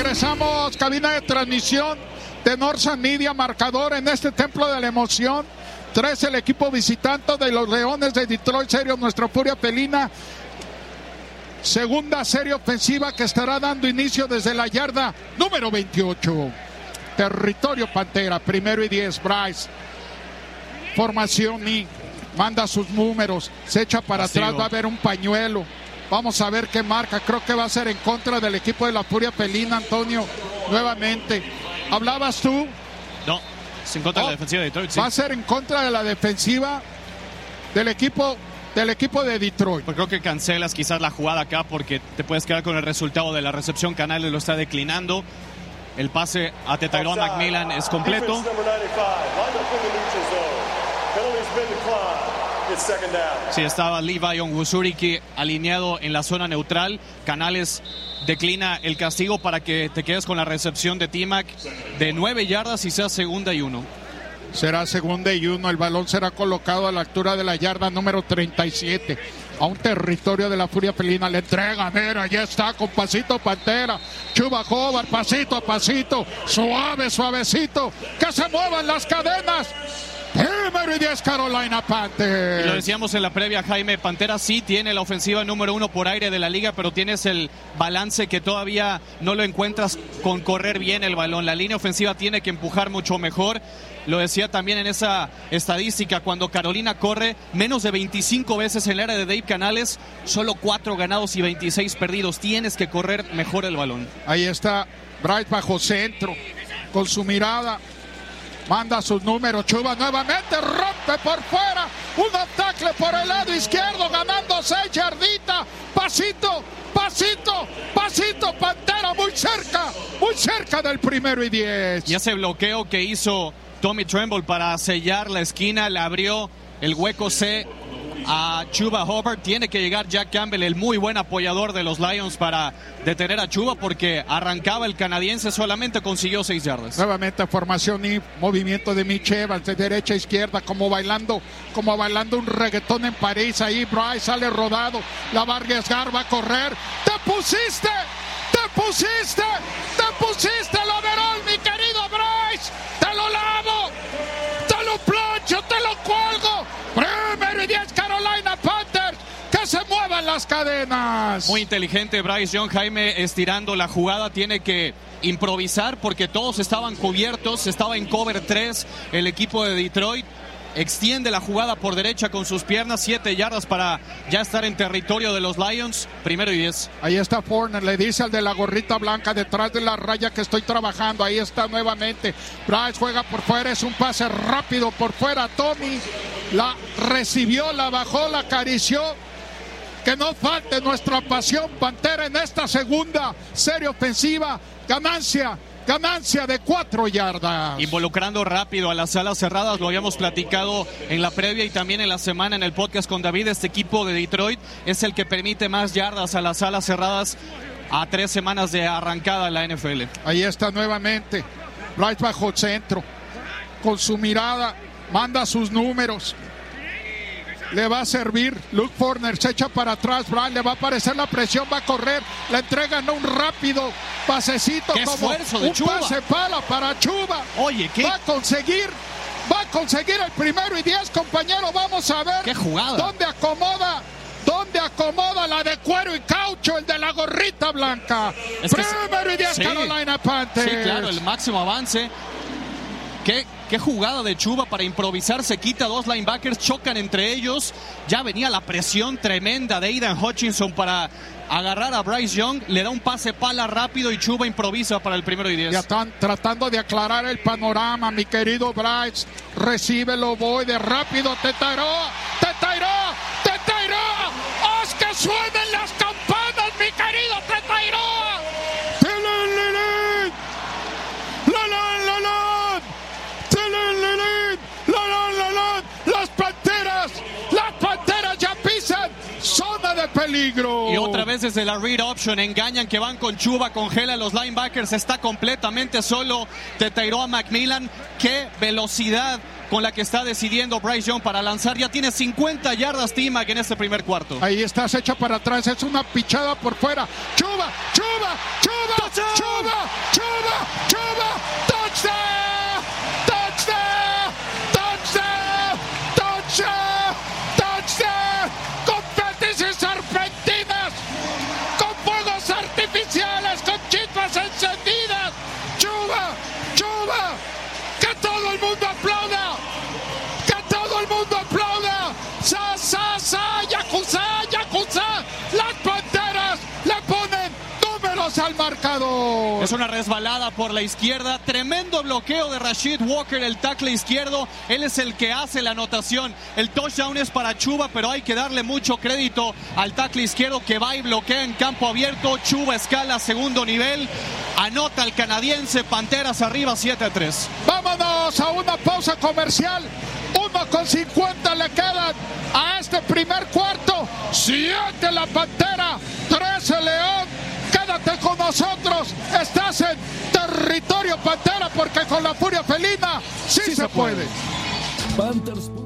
Regresamos, cabina de transmisión de Norsan Media, marcador en este templo de la emoción. 3 el equipo visitante de los Leones de Detroit, serio nuestra furia felina. Segunda serie ofensiva que estará dando inicio desde la yarda número 28. Territorio Pantera, 1st y 10, Bryce. Formación y manda sus números, se echa para atrás, va a haber un pañuelo. Vamos a ver qué marca, creo que va a ser en contra del equipo de la furia felina, Antonio, nuevamente. ¿Hablabas tú? No, es en contra de la defensiva de Detroit, sí. Va a ser en contra de la defensiva del equipo de Detroit. Pues creo que cancelas quizás la jugada acá porque te puedes quedar con el resultado de la recepción. Canales lo está declinando. El pase a Tetairoa McMillan es completo. Sí, estaba Levi Onwuzurike alineado en la zona neutral. Canales declina el castigo para que te quedes con la recepción de T-Mac de 9 yardas y sea 2nd y 1. Será 2nd y 1. El balón será colocado a la altura de la yarda número 37. A un territorio de la furia felina. Le entrega, mira, ya está con pasito Pantera. Chuba Hubbard, pasito a pasito. Suave, suavecito. Que se muevan las cadenas. 1st y 10 Carolina Panthers. Y lo decíamos en la previa, Jaime, Pantera sí tiene la ofensiva número 1 por aire de la liga, pero tienes el balance que todavía no lo encuentras con correr bien el balón. La línea ofensiva tiene que empujar mucho mejor. Lo decía también en esa estadística, cuando Carolina corre menos de 25 veces en la era de Dave Canales, solo 4 ganados y 26 perdidos. Tienes que correr mejor el balón. Ahí está Bryce bajo centro, con su mirada. Manda sus números, Chuba nuevamente, rompe por fuera, un tackle por el lado izquierdo, ganando 6 yarditas, pasito, pasito, pasito, Pantera muy cerca del 1st y 10. Y ese bloqueo que hizo Tommy Tremble para sellar la esquina, le abrió el hueco C a Chuba Hubbard. Tiene que llegar Jack Campbell, el muy buen apoyador de los Lions, para detener a Chuba, porque arrancaba el canadiense, solamente consiguió 6 yardas. Nuevamente formación y movimiento de Mitch Evans de derecha a izquierda, como bailando un reggaetón en París. Ahí Bryce sale rodado, la va a arriesgar, va a correr. ¡Te pusiste el overall, mi querido Bryce! ¡Te lo lavo! ¡Te lo plancho! ¡Te lo cuelgo! 1st y 10 Carolina Panthers. ¡Que se muevan las cadenas! Muy inteligente Bryce Young, Jaime, estirando la jugada. Tiene que improvisar porque todos estaban cubiertos. Estaba en cover 3 el equipo de Detroit. Extiende la jugada por derecha con sus piernas, 7 yardas para ya estar en territorio de los Lions. 1st y 10. Ahí está Forner, le dice al de la gorrita blanca detrás de la raya que estoy trabajando. Ahí está nuevamente. Bryce juega por fuera, es un pase rápido por fuera. Tommy la recibió, la bajó, la acarició. Que no falte nuestra pasión Pantera en esta segunda serie ofensiva. Ganancia de 4 yardas. Involucrando rápido a las alas cerradas, lo habíamos platicado en la previa y también en la semana en el podcast con David. Este equipo de Detroit es el que permite más yardas a las alas cerradas a 3 semanas de arrancada en la NFL. Ahí está nuevamente Bryce bajo centro, con su mirada, manda sus números. Le va a servir, Luke Forner se echa para atrás, Bryce le va a aparecer la presión, va a correr, le entregan un rápido pasecito, ¡qué como esfuerzo de un Chuba! Pase pala para Chuba. Oye, ¿qué? Va a conseguir el 1st y 10, compañero. Vamos a ver ¡qué jugada! ¿Dónde acomoda la de cuero y caucho, el de la gorrita blanca? Es que 1st y 10 sí. Carolina Panthers. Sí, claro, el máximo avance. ¿Qué jugada de Chuba para improvisar? Se quita 2 linebackers, chocan entre ellos. Ya venía la presión tremenda de Aidan Hutchinson para agarrar a Bryce Young. Le da un pase pala rápido y Chuba improvisa para el 1st y 10. Ya están tratando de aclarar el panorama, mi querido Bryce. Recíbelo, voy de rápido. Tetairoa. ¡Haz que suenen las campanas, mi querido Tetairoa! Las Panteras ya pisan zona de peligro. Y otra vez desde la read option engañan que van con Chuba, congela a los linebackers, está completamente solo Tetairoa McMillan. Qué velocidad con la que está decidiendo Bryce Young para lanzar. Ya tiene 50 yardas T-Mac en este primer cuarto. Ahí está, se echa para atrás, es una pichada por fuera. Chuba, vamos al marcador. Es una resbalada por la izquierda, tremendo bloqueo de Rasheed Walker, el tackle izquierdo, él es el que hace la anotación. El touchdown es para Chuba, pero hay que darle mucho crédito al tackle izquierdo que va y bloquea en campo abierto. Chuba escala segundo nivel, anota el canadiense, Panteras arriba 7-3. Vámonos a una pausa comercial. 1:50 le quedan a este primer cuarto. 7 la Pantera, 13 León. Quédate con nosotros. Estás en territorio Pantera, porque con la furia felina sí se puede. Panthers.